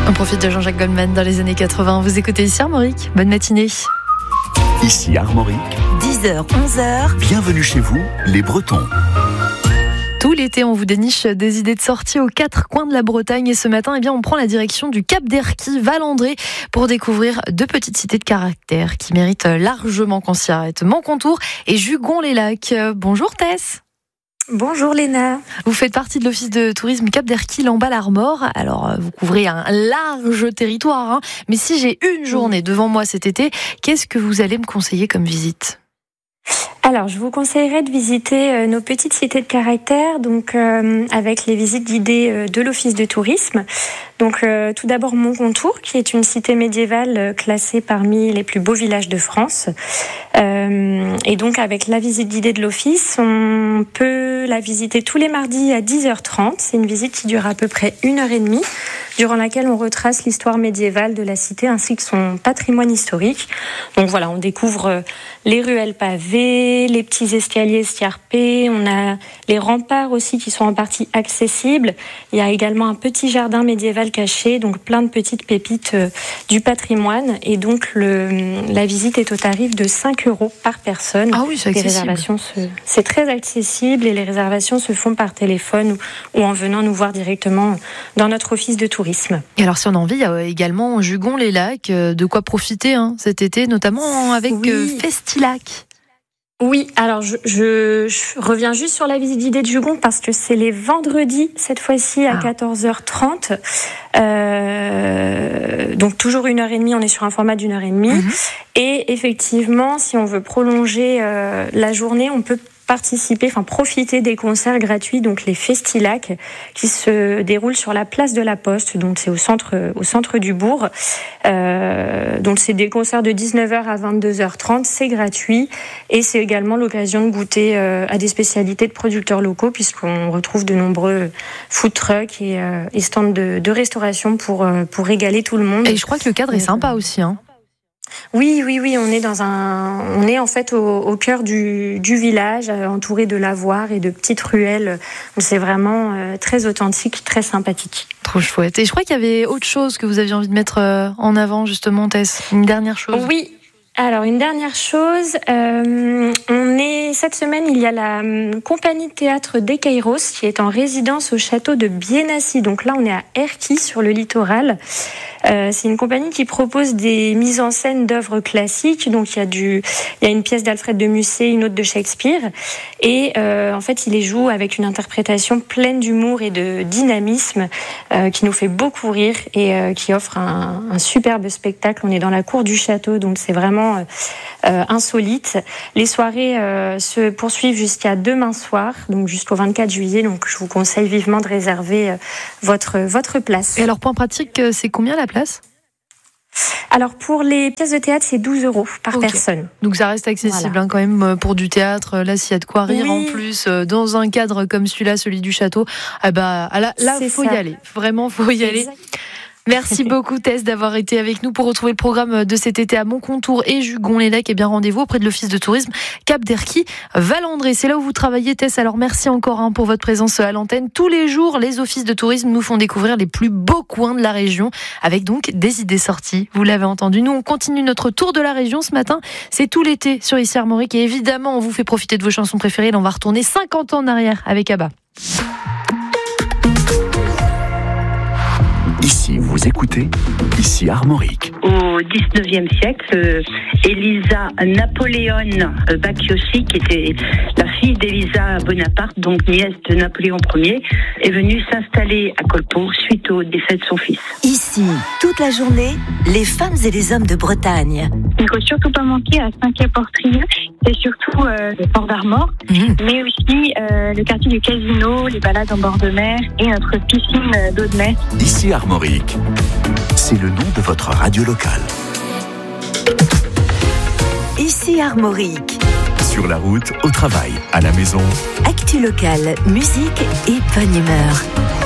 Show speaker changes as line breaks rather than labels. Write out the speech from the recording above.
On profite de Jean-Jacques Goldman dans les années 80. Vous écoutez ici Armorique. Bonne matinée.
Ici Armorique.
10h, 11h.
Bienvenue chez vous, les Bretons.
Tout l'été, on vous déniche des idées de sortie aux quatre coins de la Bretagne. Et ce matin, on prend la direction du Cap d'Erquy, Valandré, pour découvrir deux petites cités de caractère qui méritent largement qu'on s'y arrête. Moncontour et Jugon-les-Lacs. Bonjour Tess.
Bonjour Léna.
Vous faites partie de l'office de tourisme Cap d'Erquy, Lamballe-Armor. Alors, vous couvrez un large territoire, mais si j'ai une journée devant moi cet été, qu'est-ce que vous allez me conseiller comme visite ?
Alors, je vous conseillerais de visiter nos petites cités de caractère, donc avec les visites guidées de l'office de tourisme. Donc, tout d'abord Moncontour, qui est une cité médiévale classée parmi les plus beaux villages de France. Et donc, avec la visite guidée de l'office, on peut la visiter tous les mardis à 10h30. C'est une visite qui dure à peu près 1h30, durant laquelle on retrace l'histoire médiévale de la cité ainsi que son patrimoine historique. Donc voilà, on découvre les ruelles pavées, les petits escaliers escarpés, on a les remparts aussi qui sont en partie accessibles. Il y a également un petit jardin médiéval caché, donc plein de petites pépites du patrimoine. Et donc la visite est au tarif de 5 € par personne.
Ah oui, c'est accessible.
C'est très accessible et les réservations se font par téléphone ou en venant nous voir directement dans notre office de tourisme.
Et alors si on a envie, il y a également Jugon-les-Lacs, de quoi profiter cet été, notamment avec Festilac.
Oui, alors je reviens juste sur la visite guidée de Jugon parce que c'est les vendredis, cette fois-ci à 14h30. Donc toujours 1h30, on est sur un format d'1h30. Et effectivement, si on veut prolonger la journée, on peut profiter des concerts gratuits, donc les Festilac, qui se déroulent sur la place de la Poste, donc c'est au centre du bourg. Donc c'est des concerts de 19h à 22h30, c'est gratuit et c'est également l'occasion de goûter à des spécialités de producteurs locaux puisqu'on retrouve de nombreux food trucks et stands de restauration pour régaler tout le monde.
Et je crois que le cadre est sympa aussi,
Oui, on est en fait au cœur du village, entouré de lavoirs et de petites ruelles. C'est vraiment très authentique, très sympathique.
Trop chouette. Et je crois qu'il y avait autre chose que vous aviez envie de mettre en avant justement, Tess. Une dernière chose.
Oui. Alors, une dernière chose, cette semaine, il y a la compagnie de théâtre des Kairos qui est en résidence au château de Bienassi. Donc là, on est à Erquy, sur le littoral. C'est une compagnie qui propose des mises en scène d'œuvres classiques. Donc, il y a une pièce d'Alfred de Musset, une autre de Shakespeare. Et en fait, il les joue avec une interprétation pleine d'humour et de dynamisme qui nous fait beaucoup rire et qui offre un superbe spectacle. On est dans la cour du château, donc c'est vraiment insolite. Les soirées se poursuivent jusqu'à demain soir, donc jusqu'au 24 juillet. Donc je vous conseille vivement de réserver votre place.
Et alors, point pratique, c'est combien la place ?
Alors pour les pièces de théâtre, c'est 12 € par personne.
Donc ça reste accessible quand même pour du théâtre. Là, s'il y a de quoi rire en plus, dans un cadre comme celui-là, celui du château, là, faut y aller. Vraiment, faut y aller. Merci beaucoup Tess d'avoir été avec nous pour retrouver le programme de cet été à Moncontour et Jugon-les-Lacs. Rendez-vous auprès de l'office de tourisme Cap d'Erquy, Valandré. C'est là où vous travaillez Tess. Alors merci encore pour votre présence à l'antenne. Tous les jours, les offices de tourisme nous font découvrir les plus beaux coins de la région avec donc des idées sorties. Vous l'avez entendu. Nous, on continue notre tour de la région ce matin. C'est tout l'été sur ici Armorique et évidemment, on vous fait profiter de vos chansons préférées. Là, on va retourner 50 ans en arrière avec ABBA.
Ici, vous écoutez, ici Armorique.
Au 19e siècle, Elisa Napoléon Bacciochi, qui était la fille d'Elisa Bonaparte, donc nièce de Napoléon Ier, est venue s'installer à Colpeau suite au décès de son fils.
Ici, toute la journée, les femmes et les hommes de Bretagne.
Il ne faut surtout pas manquer à Saint-Quay-Portrieux, c'est surtout le port d'Armor, mais aussi le quartier du Casino, les balades en bord de mer et notre piscine d'eau de mer.
Ici Armorique, c'est le nom de votre radio locale.
Ici Armorique.
Sur la route, au travail, à la maison.
Actu locale, musique et bonne humeur.